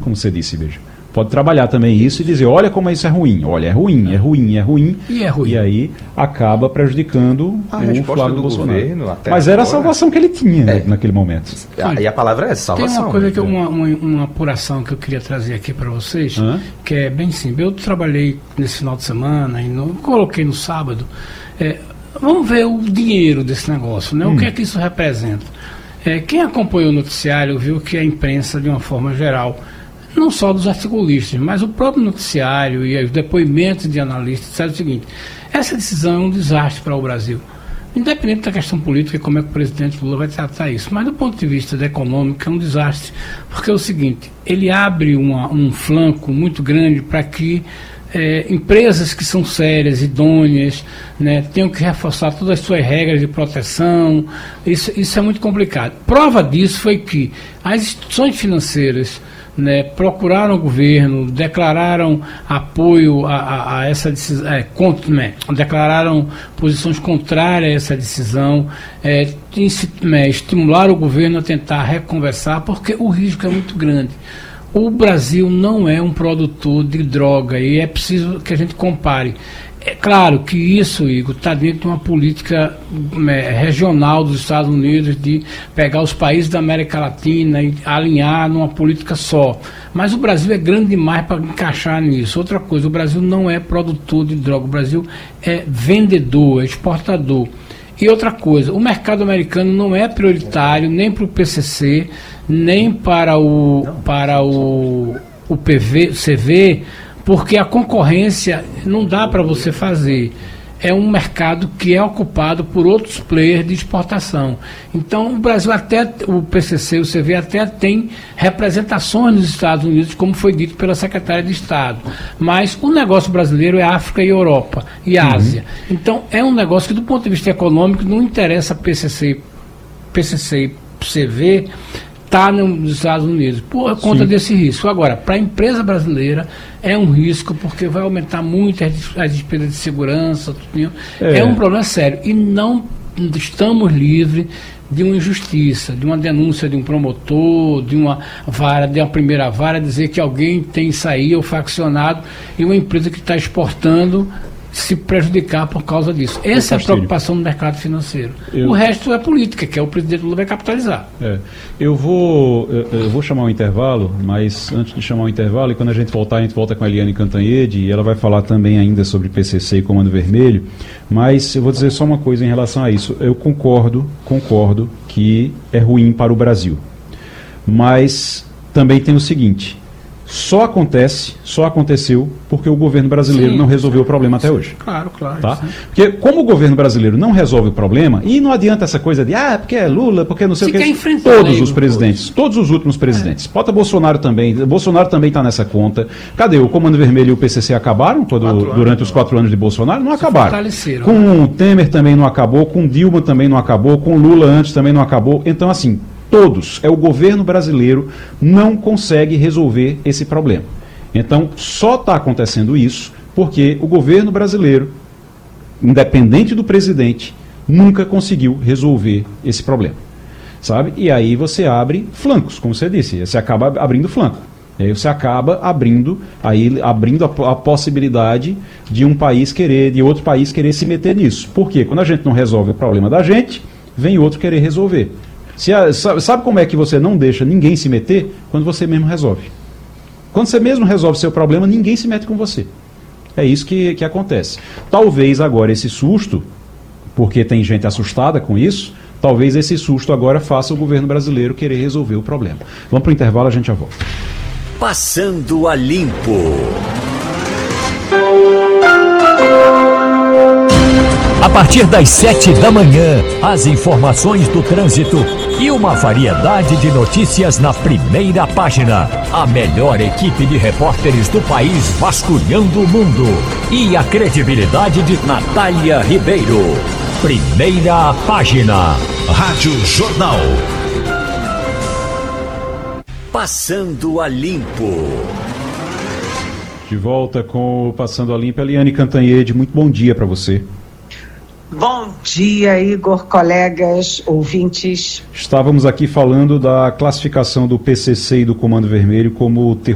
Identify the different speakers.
Speaker 1: como você disse, veja. Pode trabalhar também isso e dizer, olha como isso é ruim, olha, é ruim. E aí acaba prejudicando o Flávio Bolsonaro. Mas era a salvação que ele tinha naquele momento.
Speaker 2: E a palavra é salvação.
Speaker 3: Tem uma coisa, que uma apuração que eu queria trazer aqui para vocês, que é bem simples. Eu trabalhei nesse final de semana e coloquei no sábado. Vamos ver o dinheiro desse negócio, né? O que é que isso representa? Quem acompanhou o noticiário viu que a imprensa, de uma forma geral, não só dos articulistas, mas o próprio noticiário e os depoimentos de analistas disseram o seguinte: essa decisão é um desastre para o Brasil. Independente da questão política e como é que o presidente Lula vai tratar isso, mas do ponto de vista econômico é um desastre, porque é o seguinte, ele abre um flanco muito grande para que empresas que são sérias, idôneas, né, tenham que reforçar todas as suas regras de proteção. Isso é muito complicado. Prova disso foi que as instituições financeiras, né, procuraram o governo, declararam apoio a essa decisão, declararam posições contrárias a essa decisão, estimularam o governo a tentar reconversar, porque o risco é muito grande. O Brasil não é um produtor de droga e é preciso que a gente compare. É claro que isso, Igor, está dentro de uma política regional dos Estados Unidos de pegar os países da América Latina e alinhar numa política só. Mas o Brasil é grande demais para encaixar nisso. Outra coisa, o Brasil não é produtor de droga, o Brasil é vendedor, é exportador. E outra coisa, o mercado americano não é prioritário nem para o PCC, nem para o CV, porque a concorrência não dá para você fazer. É um mercado que é ocupado por outros players de exportação. Então, o Brasil o PCC, o CV até tem representações nos Estados Unidos, como foi dito pela secretária de Estado. Mas o negócio brasileiro é África e Europa e Ásia. Então, é um negócio que, do ponto de vista econômico, não interessa PCC e CV está nos Estados Unidos, por conta desse risco. Agora, para a empresa brasileira é um risco, porque vai aumentar muito as despesas de segurança, é um problema sério. E não estamos livres de uma injustiça, de uma denúncia de um promotor, de uma primeira vara, dizer que alguém tem saído ou faccionado e uma empresa que está exportando se prejudicar por causa disso. Essa é a preocupação do mercado financeiro. O resto é política, que é o presidente Lula vai capitalizar.
Speaker 1: Eu vou chamar um intervalo, mas antes de chamar o intervalo, e quando a gente volta com a Eliane Cantanhede, e ela vai falar também ainda sobre PCC e Comando Vermelho, mas eu vou dizer só uma coisa em relação a isso. Eu concordo que é ruim para o Brasil, mas também tem o seguinte: só aconteceu porque o governo brasileiro não resolveu o problema até hoje.
Speaker 3: Claro.
Speaker 1: Tá? Porque como o governo brasileiro não resolve o problema, e não adianta essa coisa de, porque é Lula, porque não sei o que. Todos os presidentes, todos os últimos presidentes. Bota Bolsonaro também está nessa conta. Cadê? O Comando Vermelho e o PCC acabaram durante os 4 anos de Bolsonaro? Não acabaram. Com o Temer também não acabou, com Dilma também não acabou, com Lula antes também não acabou. Então, assim, o governo brasileiro não consegue resolver esse problema. Então, só está acontecendo isso porque o governo brasileiro, independente do presidente, nunca conseguiu resolver esse problema, sabe? E aí você abre flancos, como você disse, você acaba abrindo flanco. E aí você acaba abrindo a possibilidade de outro país querer se meter nisso. Por quê? Quando a gente não resolve o problema da gente, vem outro querer resolver. Sabe como é que você não deixa ninguém se meter? Quando você mesmo resolve. Quando você mesmo resolve seu problema, ninguém se mete com você. É isso que acontece. Talvez agora esse susto, porque tem gente assustada com isso, talvez esse susto agora faça o governo brasileiro querer resolver o problema. Vamos para o intervalo, a gente já volta.
Speaker 4: Passando a Limpo. A partir das 7 da manhã, as informações do trânsito e uma variedade de notícias na primeira página. A melhor equipe de repórteres do país vasculhando o mundo. E a credibilidade de Natália Ribeiro. Primeira página.
Speaker 5: Rádio Jornal.
Speaker 4: Passando a Limpo.
Speaker 1: De volta com o Passando a Limpo. Eliane Cantanhede, muito bom dia para você.
Speaker 6: Bom dia, Igor, colegas, ouvintes.
Speaker 1: Estávamos aqui falando da classificação do PCC e do Comando Vermelho como